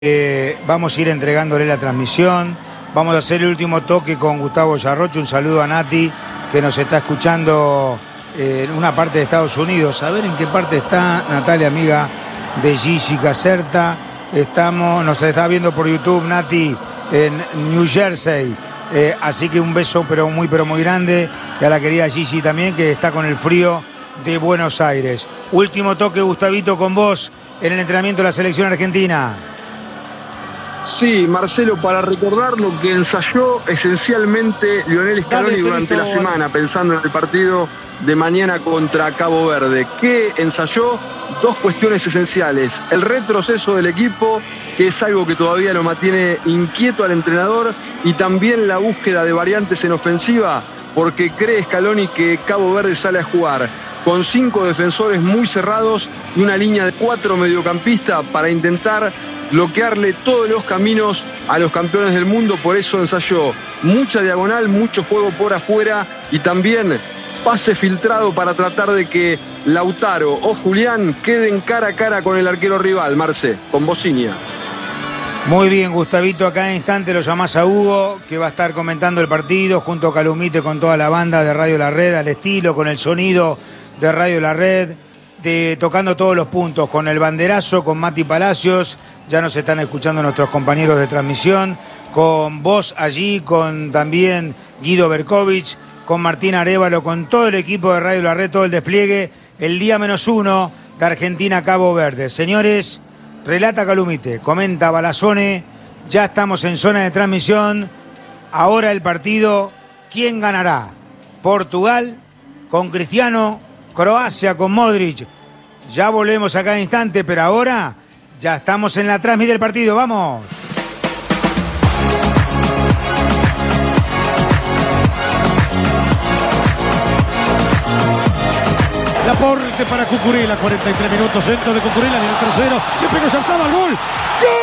Vamos a ir entregándole la transmisión. Vamos a hacer el último toque con Gustavo Yarrocho. Un saludo a Nati, que nos está escuchando en una parte de Estados Unidos. A ver en qué parte está Natalia, amiga de Gigi Caserta. Nos está viendo por YouTube, Nati, en New Jersey. Así que un beso pero muy grande. Y a la querida Gigi también, que está con el frío de Buenos Aires. Último toque, Gustavito, con vos en el entrenamiento de la selección argentina. Sí, Marcelo, para recordar lo que ensayó esencialmente Lionel Scaloni durante la semana, pensando en el partido de mañana contra Cabo Verde. ¿Qué ensayó? Dos cuestiones esenciales. El retroceso del equipo, que es algo que todavía lo mantiene inquieto al entrenador, y también la búsqueda de variantes en ofensiva, porque cree Scaloni que Cabo Verde sale a jugar con 5 defensores muy cerrados y una línea de 4 mediocampistas para intentar bloquearle todos los caminos a los campeones del mundo. Por eso ensayó mucha diagonal, mucho juego por afuera y también pase filtrado para tratar de que Lautaro o Julián queden cara a cara con el arquero rival, Marce, con Bocinia. Muy bien, Gustavito, acá en instante lo llamás a Hugo, que va a estar comentando el partido junto a Calumite con toda la banda de Radio La Red, al estilo, con el sonido de Radio La Red, tocando todos los puntos, con el banderazo, con Mati Palacios. Ya nos están escuchando nuestros compañeros de transmisión, con vos allí, con también Guido Berkovich, con Martín Arévalo, con todo el equipo de Radio La Red, todo el despliegue, el día -1 de Argentina-Cabo Verde. Señores, relata Calumite, comenta Balazone, ya estamos en zona de transmisión. Ahora el partido, ¿quién ganará? Portugal con Cristiano, Croacia con Modric. Ya volvemos a cada instante, pero ahora ya estamos en la transmisión del partido. ¡Vamos! Laporte para Cucurella, 43 minutos, centro de Cucurella, viene el tercero, le pegó Zarzaba al gol. ¡Gol!